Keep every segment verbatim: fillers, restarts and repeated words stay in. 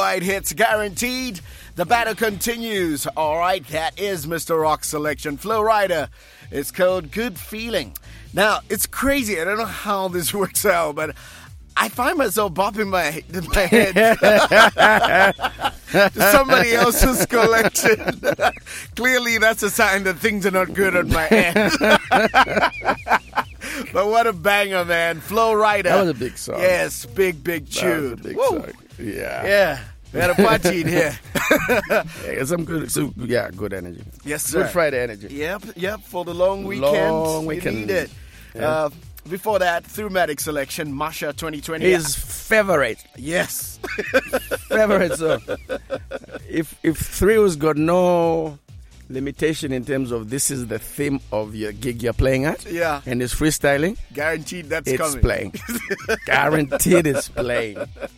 right, hits guaranteed. The battle continues. All right, that is Mister Rock's selection. Flow Rider. It's called Good Feeling. Now, it's crazy. I don't know how this works out, but I find myself bopping my, my head to somebody else's collection. Clearly, that's a sign that things are not good on my end. But what a banger, man. Flow Rider. That was a big song. Yes, big, big tune. That was a big Woo. song. Yeah. Yeah. We had a party in here. Yeah, some good, so, yeah, good energy. Yes, sir. Good Friday energy. Yep, yep, for the long weekend. Long weekend. You need it. Yeah. Uh, before that, Throughmatic selection, Masha twenty twenty. His favorite. Yes. favorite song. If, if Thrills got no limitation in terms of this is the theme of your gig you're playing at, Yeah. and it's freestyling, Guaranteed that's it's coming. playing. Guaranteed it's playing.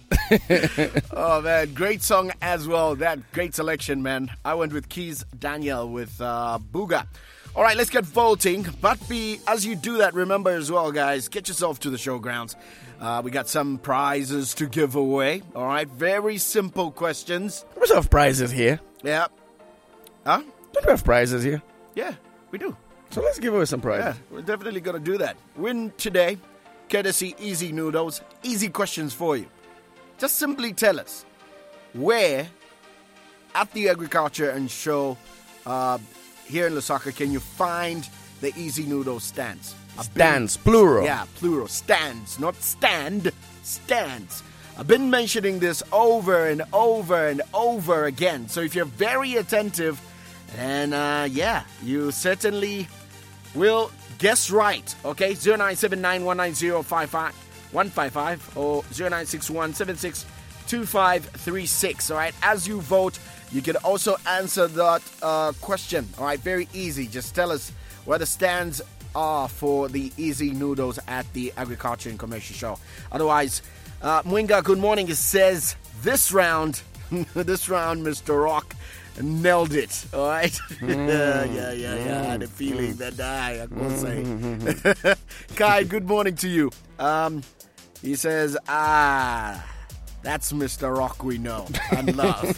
Oh, man. Great song as well. That great selection, man. I went with Keys Daniel with uh, Booga. All right, let's get voting. But be as you do that, remember as well, guys, get yourself to the showgrounds. Uh, we got some prizes to give away. All right, very simple questions. We have prizes here. Yeah. Huh? Don't we have prizes here? Yeah, we do. So let's give away some prizes. Yeah, we're definitely going to do that. Win today, courtesy Easy Noodles. Easy questions for you. Just simply tell us where at the Agriculture and Show uh, here in Lusaka can you find the Easy Noodles stands? I've Stands, been- plural. Yeah, plural. Stands, not stand. Stands. I've been mentioning this over and over and over again. So if you're very attentive, and uh, yeah, you certainly will guess right. Okay, zero nine seven nine one nine zero five five one five five or zero nine six one seven six two five three six. All right, as you vote, you can also answer that uh, question. All right, very easy. Just tell us where the stands are for the Easy Noodles at the Agriculture and Commercial Show. Otherwise, uh, Mwinga, good morning. It says this round, this round, Mister Rock nailed it. All right. Mm. yeah, yeah, yeah, yeah. I had a feeling that I, I could say. Kai, good morning to you. Um, he says, ah, that's Mister Rock we know and love.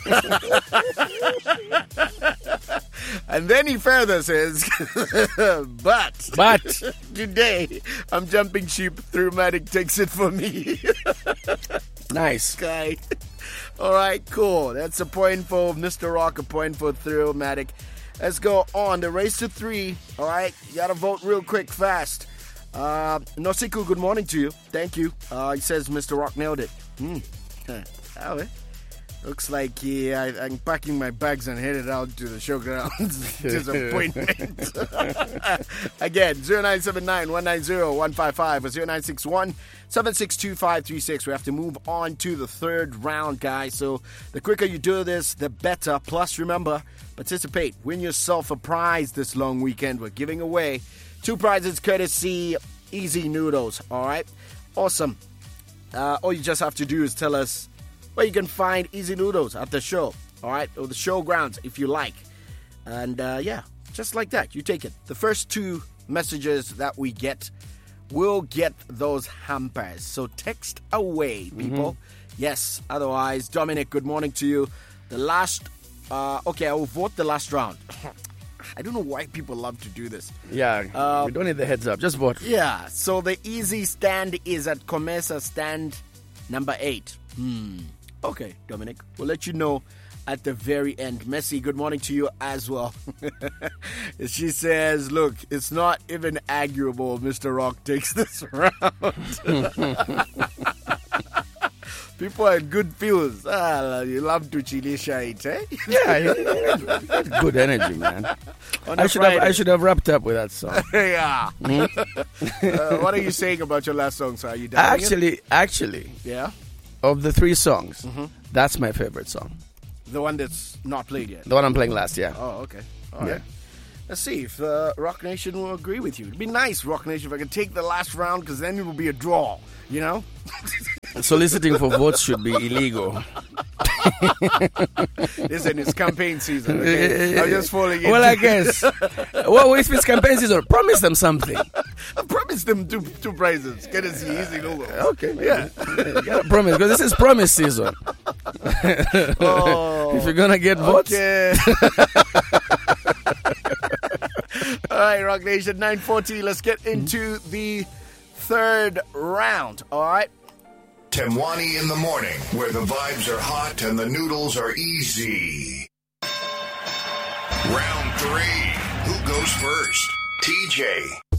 And then he further says, but, But today I'm jumping ship. Throughmatic takes it for me. nice. Guy. All right, cool. That's a point for Mister Rock, a point for Thrillmatic. Let's go on. The race to three. All right, you got to vote real quick, fast. Uh, Nosiku, good morning to you. Thank you. Uh, he says Mister Rock nailed it. Hmm. Oh, eh? Looks like yeah, I, I'm packing my bags and headed out to the showgrounds. Disappointment. Again, zero nine seven nine one nine zero one five five or zero nine six one seven six two five three six. We have to move on to the third round, guys. So the quicker you do this, the better. Plus, remember, participate. Win yourself a prize this long weekend. We're giving away two prizes courtesy Easy Noodles. All right? Awesome. Uh, all you just have to do is tell us where you can find Easy Noodles at the show, all right, or the showgrounds if you like. And uh, yeah, just like that, you take it. The first two messages that we get will get those hampers. So text away, people. Mm-hmm. Yes, otherwise, Dominic, good morning to you. The last, uh, okay, I will vote the last round. I don't know why people love to do this. Yeah, Uh, we don't need the heads up. Just vote. Yeah, so the easy stand is at Comesa stand number eight. Hmm. Okay, Dominic, we'll let you know at the very end. Messi, good morning to you as well. She says, look, it's not even arguable Mister Rock takes this round. People are in good feels. Ah, you love to chilisha it, eh? Yeah, yeah, yeah. Good energy, man. On I a should have Friday. I should have wrapped up with that song. Yeah. uh, what are you saying about your last song, sir? Are you doubting it? Actually, actually, Yeah? of the three songs, Mm-hmm. that's my favorite song. The one that's not played yet. The one I'm playing last, yeah. Oh, okay. All Yeah. right. Let's see if uh, Rock Nation will agree with you. It'd be nice, Rock Nation, if I could take the last round, because then it will be a draw, you know? Soliciting for votes should be illegal. Listen, it's campaign season, okay? I'm just falling into Well, I guess. Well, if it's campaign season, promise them something. I promised them two, two prizes. Get us easy over. Okay, Yeah. You gotta promise, because this is promise season. Oh, if you're gonna get votes. okay. All right, Rock Nation, nine forty. Let's get into the third round. All right. Temwani in the morning, where the vibes are hot and the noodles are easy. Round three. Who goes first? T J.